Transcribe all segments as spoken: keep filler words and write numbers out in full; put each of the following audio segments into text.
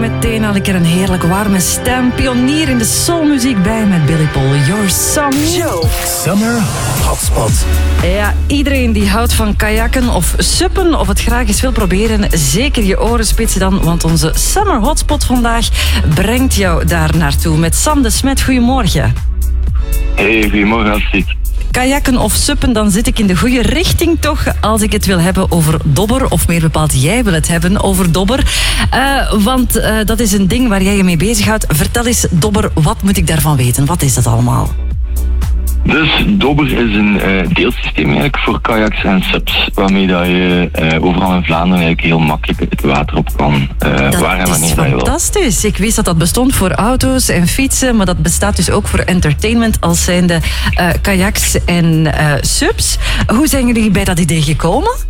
meteen had ik er een heerlijk warme stem. Pionier in de soulmuziek bij met Billy Paul. Your Summer. Summer Hotspot. Ja, iedereen die houdt van kajakken of suppen of het graag eens wil proberen, zeker je oren spitsen dan, want onze Summer Hotspot vandaag brengt jou daar naartoe. Met Sam de Smet, goedemorgen. Hey, goedemorgen Astrid. Kajakken of suppen, dan zit ik in de goede richting toch als ik het wil hebben over dobber. Of meer bepaald, jij wil het hebben over dobber. Uh, want uh, dat is een ding waar jij je mee bezighoudt. Vertel eens, dobber, wat moet ik daarvan weten? Wat is dat allemaal? Dus dobber is een uh, deelsysteem eigenlijk voor kajaks en subs, waarmee dat je uh, overal in Vlaanderen eigenlijk heel makkelijk het water op kan. Uh, dat waar en wanneer is dat je wil. Fantastisch. Ik wist dat dat bestond voor auto's en fietsen, maar dat bestaat dus ook voor entertainment als zijnde uh, kajaks en uh, subs. Hoe zijn jullie bij dat idee gekomen?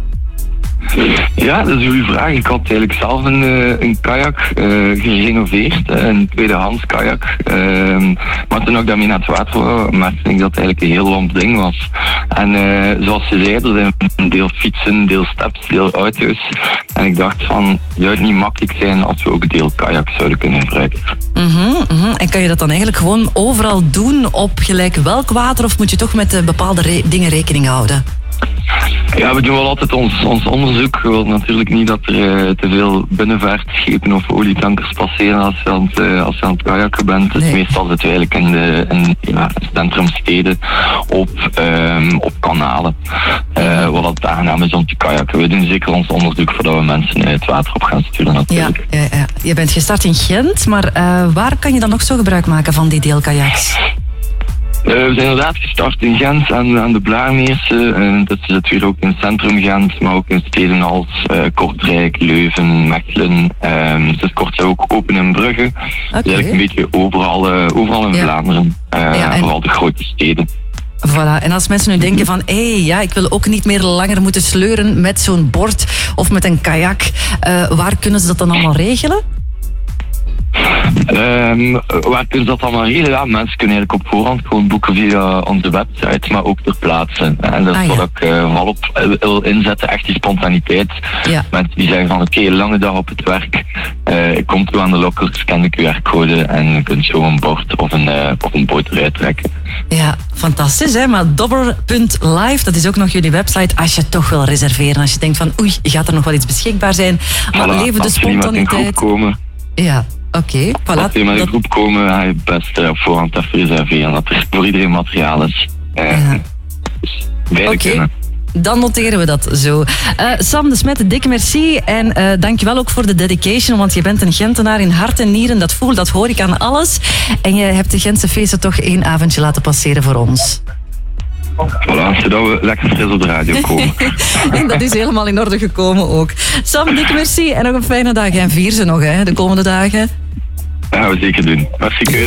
Ja, dat is een goede vraag. Ik had eigenlijk zelf een, uh, een kajak uh, gerenoveerd, uh, een tweedehands kajak. Uh, maar toen ik daarmee naar het water wou, merkte ik dat het eigenlijk een heel lomp ding was. En uh, zoals je zei, er zijn een deel fietsen, deel steps, deel auto's. En ik dacht van, zou het niet makkelijk zijn als we ook een deel kajak zouden kunnen gebruiken. Mm-hmm, mm-hmm. En kan je dat dan eigenlijk gewoon overal doen op gelijk welk water, of moet je toch met uh, bepaalde re- dingen rekening houden? Ja, we doen wel altijd ons, ons onderzoek. We willen natuurlijk niet dat er uh, te veel binnenvaartschepen of olietankers passeren als je aan het, uh, als je aan het kajakken bent. Dus nee. Meestal zitten we eigenlijk in de in, ja, centrumsteden op, um, op kanalen. Uh, wat het aangenaam is om te kajakken. We doen zeker ons onderzoek voordat we mensen het water op gaan sturen natuurlijk. Ja, ja, ja. Je bent gestart in Gent, maar uh, waar kan je dan nog zo gebruik maken van die deelkajaks? Uh, we zijn inderdaad gestart in Gent aan, aan de Blaarmeerse. Uh, dat zit weer ook in het centrum Gent, maar ook in steden als uh, Kortrijk, Leuven, Mechelen. Um, dus kort zijn we ook open in Brugge. Okay. Dus eigenlijk een beetje overal, uh, overal in ja. Vlaanderen. Uh, ja, en... Vooral de grote steden. Voilà. En als mensen nu denken van, hé, hey, ja, ik wil ook niet meer langer moeten sleuren met zo'n bord of met een kajak. Uh, waar kunnen ze dat dan allemaal regelen? Um, waar kunnen ze dat allemaal regelen? Ja, mensen kunnen eigenlijk op voorhand gewoon boeken via onze website, maar ook ter plaatse. En dat is ah, wat ja. ik uh, vooral op wil inzetten, echt die spontaniteit. Ja. Mensen die zeggen van, oké, okay, lange dag op het werk, uh, ik kom toe aan de lokker, scan de Q R-code en je kunt zo een bord of een, uh, of een boot eruit trekken. Ja, fantastisch hè, maar dobber punt live, dat is ook nog jullie website als je toch wil reserveren. Als je denkt van, oei, gaat er nog wel iets beschikbaar zijn, maar voilà, leven de spontaniteit. Komen. Ja. Oké, okay, voilà. Als je met een groep komen, ga je best uh, op voorhand even reserveren. Dat er voor iedereen materiaal is. Uh, ja. Dus beide okay. kunnen. Dan noteren we dat zo. Uh, Sam de Smet, dikke merci. En uh, dankjewel ook voor de dedication, want je bent een Gentenaar in hart en nieren. Dat voel, dat hoor ik aan alles. En je hebt de Gentse feesten toch één avondje laten passeren voor ons. Voilà, zodat we lekker fris op de radio komen. En dat is helemaal in orde gekomen ook. Sam, dikke merci en nog een fijne dag. En vier ze nog, hè, de komende dagen. Dat gaan we zeker doen. Merci.